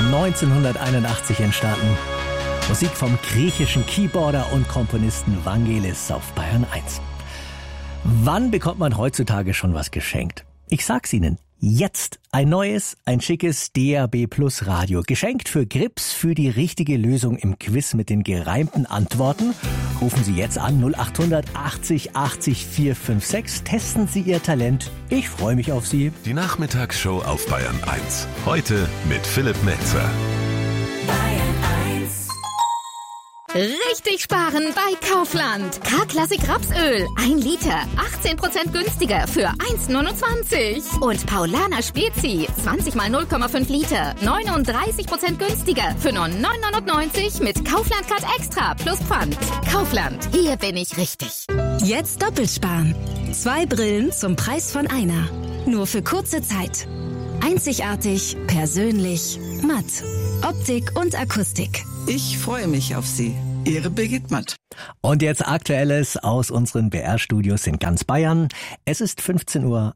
1981 entstanden. Musik vom griechischen Keyboarder und Komponisten Vangelis auf Bayern 1. Wann bekommt man heutzutage schon was geschenkt? Ich sag's Ihnen. Jetzt ein neues, ein schickes DAB Plus Radio. Geschenkt für Grips, für die richtige Lösung im Quiz mit den gereimten Antworten. Rufen Sie jetzt an 0800 80 80 456. Testen Sie Ihr Talent. Ich freue mich auf Sie. Die Nachmittagsshow auf Bayern 1. Heute mit Philipp Melzer. Richtig sparen bei Kaufland. K-Klassik Rapsöl. 1 Liter. 18% günstiger für 1,29. Und Paulaner Spezi. 20 mal 0,5 Liter. 39% günstiger für nur 9,99 mit Kaufland Card Extra plus Pfand. Kaufland. Hier bin ich richtig. Jetzt doppelt sparen. 2 Brillen zum Preis von einer. Nur für kurze Zeit. Einzigartig, persönlich, matt. Optik und Akustik. Ich freue mich auf Sie. Ihre Birgit Matt. Und jetzt Aktuelles aus unseren BR-Studios in ganz Bayern. Es ist 15:31 Uhr.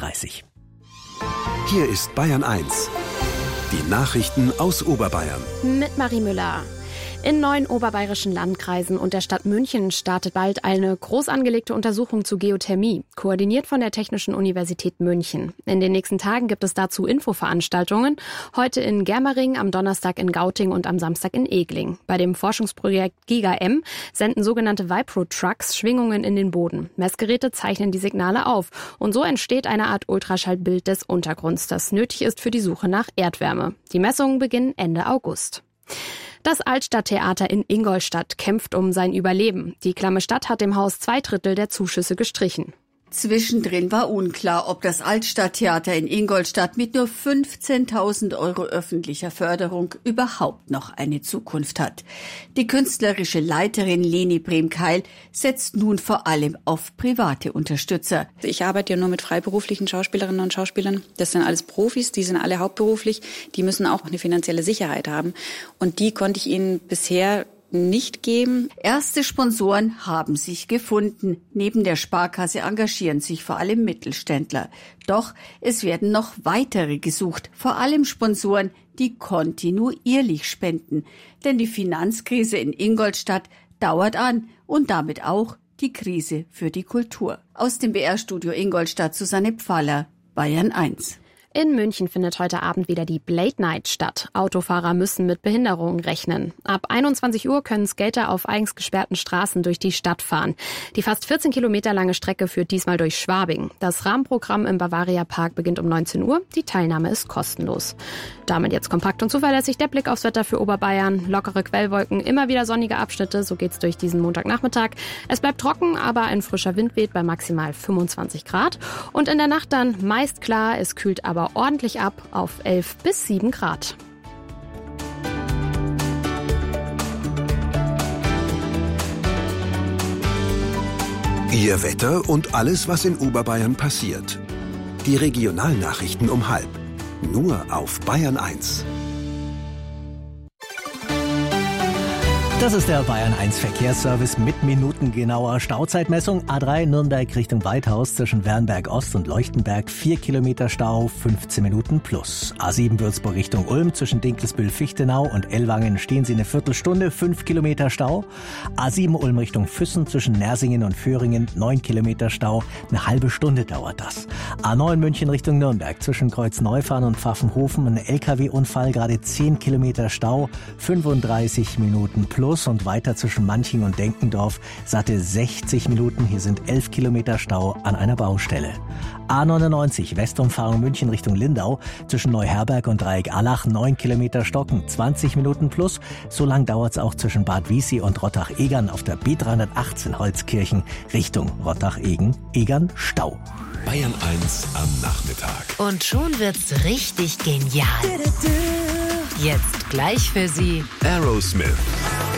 Hier ist Bayern 1. Die Nachrichten aus Oberbayern. Mit Marie Müller. In 9 oberbayerischen Landkreisen und der Stadt München startet bald eine groß angelegte Untersuchung zu Geothermie, koordiniert von der Technischen Universität München. In den nächsten Tagen gibt es dazu Infoveranstaltungen, heute in Germering, am Donnerstag in Gauting und am Samstag in Egling. Bei dem Forschungsprojekt GigaM senden sogenannte Vipro-Trucks Schwingungen in den Boden. Messgeräte zeichnen die Signale auf und so entsteht eine Art Ultraschallbild des Untergrunds, das nötig ist für die Suche nach Erdwärme. Die Messungen beginnen Ende August. Das Altstadttheater in Ingolstadt kämpft um sein Überleben. Die klamme Stadt hat dem Haus 2/3 der Zuschüsse gestrichen. Zwischendrin war unklar, ob das Altstadttheater in Ingolstadt mit nur 15.000 € öffentlicher Förderung überhaupt noch eine Zukunft hat. Die künstlerische Leiterin Leni Brehm-Keil setzt nun vor allem auf private Unterstützer. Ich arbeite ja nur mit freiberuflichen Schauspielerinnen und Schauspielern. Das sind alles Profis, die sind alle hauptberuflich. Die müssen auch eine finanzielle Sicherheit haben. Und die konnte ich ihnen bisher nicht geben. Erste Sponsoren haben sich gefunden. Neben der Sparkasse engagieren sich vor allem Mittelständler. Doch es werden noch weitere gesucht, vor allem Sponsoren, die kontinuierlich spenden. Denn die Finanzkrise in Ingolstadt dauert an und damit auch die Krise für die Kultur. Aus dem BR-Studio Ingolstadt, Susanne Pfaller, Bayern 1. In München findet heute Abend wieder die Blade Night statt. Autofahrer müssen mit Behinderungen rechnen. Ab 21 Uhr können Skater auf eigens gesperrten Straßen durch die Stadt fahren. Die fast 14 Kilometer lange Strecke führt diesmal durch Schwabing. Das Rahmenprogramm im Bavaria Park beginnt um 19 Uhr. Die Teilnahme ist kostenlos. Damit jetzt kompakt und zuverlässig der Blick aufs Wetter für Oberbayern. Lockere Quellwolken, immer wieder sonnige Abschnitte. So geht's durch diesen Montagnachmittag. Es bleibt trocken, aber ein frischer Wind weht bei maximal 25 Grad. Und in der Nacht dann meist klar. Es kühlt aber ordentlich ab auf 11 bis 7 Grad. Ihr Wetter und alles, was in Oberbayern passiert. Die Regionalnachrichten um 12:30. Nur auf Bayern 1. Das ist der Bayern 1 Verkehrsservice mit minutengenauer Stauzeitmessung. A3 Nürnberg Richtung Weithaus zwischen Wernberg Ost und Leuchtenberg 4 Kilometer Stau, 15 Minuten plus. A7 Würzburg Richtung Ulm zwischen Dinkelsbühl-Fichtenau und Ellwangen stehen Sie eine Viertelstunde, 5 Kilometer Stau. A7 Ulm Richtung Füssen zwischen Nersingen und Föhringen 9 Kilometer Stau, eine halbe Stunde dauert das. A9 München Richtung Nürnberg zwischen Kreuzneufahren und Pfaffenhofen ein LKW-Unfall, gerade 10 Kilometer Stau, 35 Minuten plus. Und weiter zwischen Manching und Denkendorf satte 60 Minuten. Hier sind 11 Kilometer Stau an einer Baustelle. A99 Westumfahrung München Richtung Lindau zwischen Neuherberg und Dreieck-Allach 9 Kilometer Stocken, 20 Minuten plus. So lang dauert es auch zwischen Bad Wiessee und Rottach-Egern auf der B318 Holzkirchen Richtung Rottach-Egern Stau. Bayern 1 am Nachmittag. Und schon wird's richtig genial. Jetzt gleich für Sie Aerosmith.